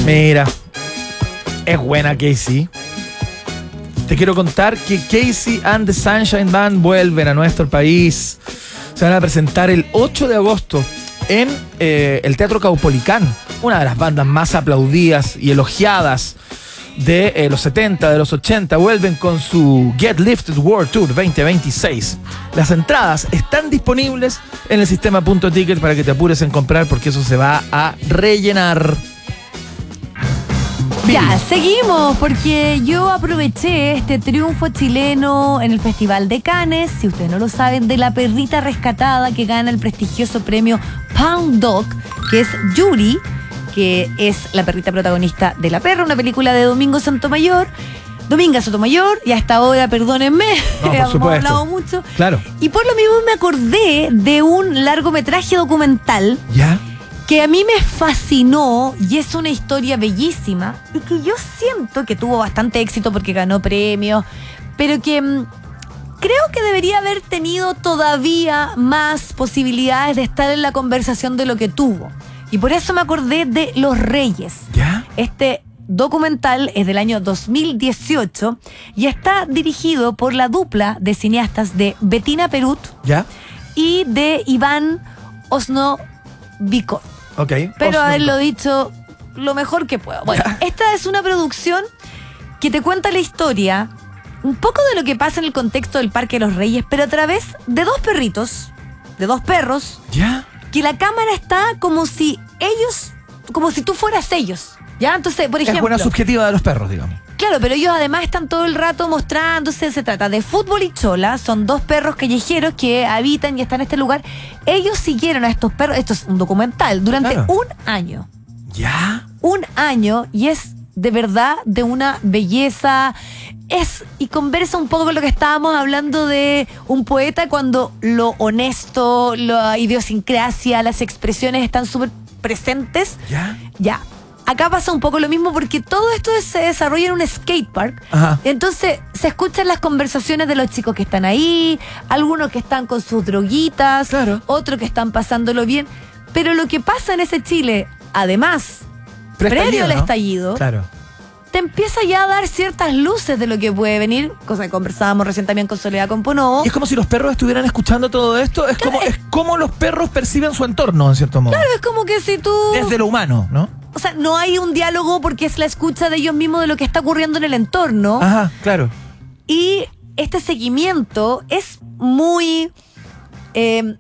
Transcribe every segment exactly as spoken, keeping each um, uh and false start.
Mira, es buena Casey. Te quiero contar que Casey and the Sunshine Band vuelven a nuestro país. Se van a presentar el ocho de agosto en eh, el Teatro Caupolicán, una de las bandas más aplaudidas y elogiadas de eh, los setenta, de los ochenta. Vuelven con su Get Lifted World Tour veinte veintiséis. Las entradas están disponibles en el sistema Punto Ticket para que te apures en comprar, porque eso se va a rellenar. Ya, seguimos, porque yo aproveché este triunfo chileno en el Festival de Cannes, si ustedes no lo saben, de la perrita rescatada que gana el prestigioso premio Pound Dog, que es Yuri, que es la perrita protagonista de La Perra, una película de Domingo Sotomayor. Dominga Sotomayor, y hasta ahora, perdónenme, no, hemos supuesto. hablado mucho. Claro. Y por lo mismo me acordé de un largometraje documental. ¿Ya? Que a mí me fascinó y es una historia bellísima y que yo siento que tuvo bastante éxito porque ganó premios, pero que mmm, creo que debería haber tenido todavía más posibilidades de estar en la conversación de lo que tuvo. Y por eso me acordé de Los Reyes. ¿Ya? Este documental es del año dos mil dieciocho y está dirigido por la dupla de cineastas de Bettina Perut, ¿ya? Y de Iván Osnovikov. Ok. Pero haberlo dicho lo mejor que puedo. Bueno, esta es una producción que te cuenta la historia, un poco de lo que pasa en el contexto del Parque de los Reyes, pero a través de dos perritos, de dos perros, ¿ya? Que la cámara está como si ellos, como si tú fueras ellos. ¿Ya? Entonces, por ejemplo. Es buena subjetiva de los perros, digamos. Claro, pero ellos además están todo el rato mostrándose. Se trata de Fútbol y Chola. Son dos perros callejeros que habitan y están en este lugar. Ellos siguieron a estos perros. Esto es un documental. Durante claro. un año. ¿Ya? Un año. Y es de verdad de una belleza. Es, y conversa un poco con lo que estábamos hablando de un poeta, cuando lo honesto, la idiosincrasia, las expresiones están súper presentes. ¿Ya? Ya. Acá pasa un poco lo mismo porque todo esto se desarrolla en un skatepark. Ajá. Entonces se escuchan las conversaciones de los chicos que están ahí, algunos que están con sus droguitas, claro. Otros que están pasándolo bien. Pero lo que pasa en ese Chile, además, previo al ¿no? estallido, claro. te empieza ya a dar ciertas luces de lo que puede venir, cosa que conversábamos recién también con Soledad Componovo. Y es como si los perros estuvieran escuchando todo esto. Es, claro, como, es, es como los perros perciben su entorno, en cierto modo. Claro, es como que si tú... Desde lo humano, ¿no? O sea, no hay un diálogo porque es la escucha de ellos mismos de lo que está ocurriendo en el entorno. Ajá, claro. Y este seguimiento es muy... Eh,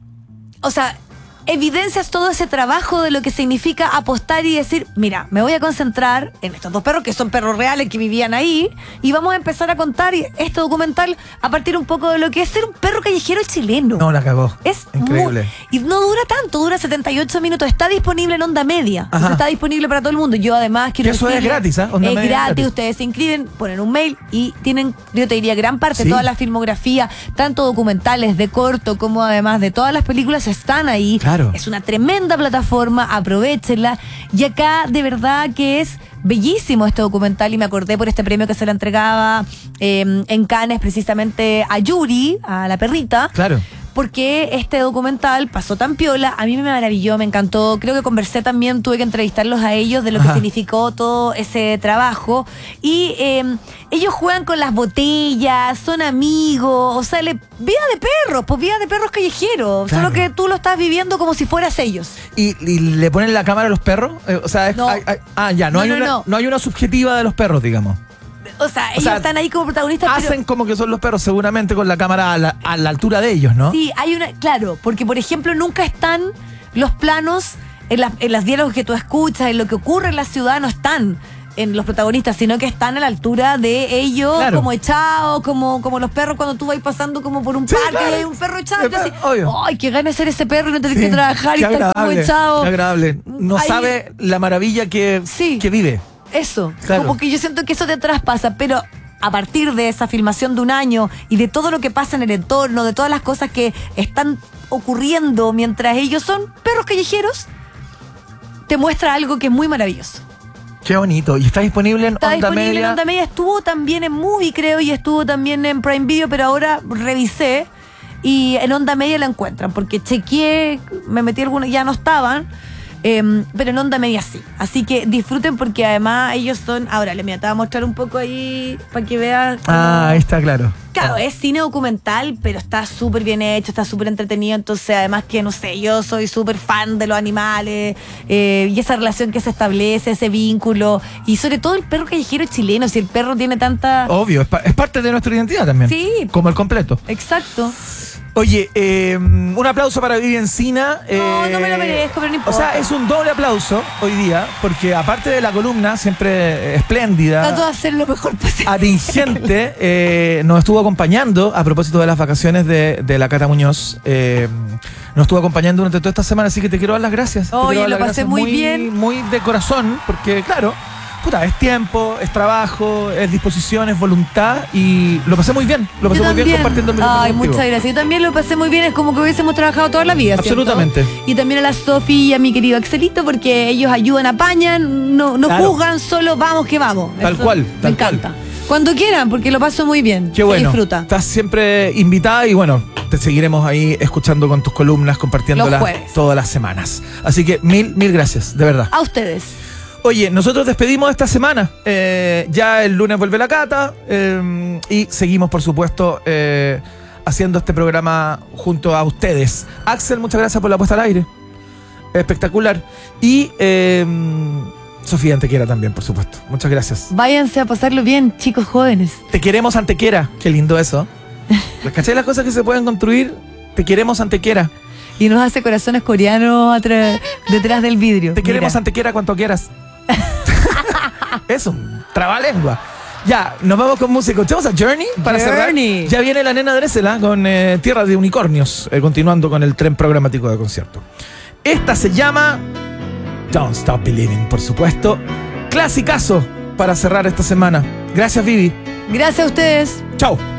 o sea, evidencias todo ese trabajo de lo que significa apostar y decir, mira, me voy a concentrar en estos dos perros que son perros reales que vivían ahí y vamos a empezar a contar este documental a partir un poco de lo que es ser un perro callejero chileno. No, la cagó. Es increíble. Muy, y no dura tanto, dura setenta y ocho minutos. Está disponible en Onda Media. Entonces está disponible para todo el mundo. Yo además quiero decir... Eso es gratis, ¿eh? Onda es Media gratis. gratis. Ustedes se inscriben, ponen un mail y tienen, yo te diría, gran parte, ¿sí? Toda la filmografía, tanto documentales de corto como además de todas las películas están ahí. Claro. Es una tremenda plataforma, aprovechenla. Y acá de verdad que es bellísimo este documental y me acordé por este premio que se le entregaba eh, en Cannes precisamente a Yuri, a la perrita. Claro. Porque este documental pasó tan piola, a mí me maravilló, me encantó. Creo que conversé también, tuve que entrevistarlos a ellos de lo Ajá. que significó todo ese trabajo. Y eh, ellos juegan con las botellas, son amigos, o sea, le, vida de perros, pues vida de perros callejeros. Claro. Solo que tú lo estás viviendo como si fueras ellos. ¿Y, y le ponen la cámara a los perros? Eh, o sea, es, no. hay, hay, ah, ya, no, no, hay no, una, no. no hay una subjetiva de los perros, digamos. O sea, o ellos sea, están ahí como protagonistas. Hacen pero... como que son los perros, seguramente con la cámara a la, a la altura de ellos, ¿no? Sí, hay una. Claro, porque por ejemplo, nunca están los planos en, la, en los diálogos que tú escuchas, en lo que ocurre en la ciudad, no están en los protagonistas, sino que están a la altura de ellos, claro. Como echados, como, como los perros cuando tú vas pasando como por un sí, parque claro. y hay un perro echado. Sí, así, obvio. ¡ay, qué gana de ser ese perro y no tener sí, que trabajar y estar como echado! Qué agradable. No Ahí, sabe la maravilla que, sí, que vive. Eso, claro. Como que yo siento que eso te traspasa, pero a partir de esa filmación de un año y de todo lo que pasa en el entorno, de todas las cosas que están ocurriendo mientras ellos son perros callejeros, te muestra algo que es muy maravilloso. Qué bonito. ¿Y está disponible en está Onda disponible Media? en Onda Media. Estuvo también en Movie, creo, y estuvo también en Prime Video, pero ahora revisé y en Onda Media la encuentran, porque chequeé, me metí algunos, ya no estaban. eh, pero en onda media sí. Así que disfruten porque además ellos son... Ahora, le mira, te voy a mostrar un poco ahí para que veas. Ah, ahí está claro. Claro, es cine documental, pero está súper bien hecho, está súper entretenido. Entonces, además que, no sé, yo soy súper fan de los animales eh, y esa relación que se establece, ese vínculo. Y sobre todo el perro callejero chileno, si el perro tiene tanta... Obvio, es, pa- es parte de nuestra identidad también. Sí. Como el completo. Exacto. Oye, eh, un aplauso para Vivi Encina. No, eh, no me lo merezco, pero no O importa. sea, es un doble aplauso hoy día, porque aparte de la columna, siempre espléndida, Trato de hacer lo mejor posible. atingente, eh, nos estuvo acompañando a propósito de las vacaciones de, de la Cata Muñoz. Eh, nos estuvo acompañando durante toda esta semana, así que te quiero dar las gracias. Te Oye, quiero dar lo las pasé gracias muy bien. Muy de corazón, porque claro, puta, es tiempo, es trabajo, es disposición, es voluntad, y lo pasé muy bien. Lo pasé Yo muy bien también. compartiendo el micrófono Ay, contigo. muchas gracias. Yo también lo pasé muy bien. Es como que hubiésemos trabajado toda la vida, ¿cierto? Absolutamente. Y también a la Sofi y a mi querido Axelito, porque ellos ayudan, apañan, no, no Claro. juzgan, solo vamos que vamos. Tal Eso cual, Me tal encanta. Cuando quieran, porque lo paso muy bien. Qué bueno. Se disfruta. Estás siempre invitada y bueno, te seguiremos ahí escuchando con tus columnas, compartiéndolas Los jueves. todas las semanas. Así que mil, mil gracias, de verdad. A ustedes. Oye, nosotros despedimos esta semana. Eh, ya el lunes vuelve la Cata eh, y seguimos, por supuesto, eh, haciendo este programa junto a ustedes. Axel, muchas gracias por la puesta al aire. Espectacular. Y eh, Sofía Antequera también, por supuesto. Muchas gracias. Váyanse a pasarlo bien, chicos jóvenes. Te queremos Antequera. Qué lindo eso. ¿Cachai las cosas que se pueden construir? Te queremos Antequera. Y nos hace corazones coreanos atra- detrás del vidrio. Te queremos Mira. Antequera cuanto quieras. Es un trabalengua. Ya, nos vamos con música. Escuchamos a Journey para Journey. cerrar. Ya viene la nena Drésela con eh, Tierra de Unicornios, eh, continuando con el tren programático de concierto. Esta se llama Don't Stop Believing, por supuesto. Clasicazo para cerrar esta semana. Gracias, Vivi. Gracias a ustedes. Chao.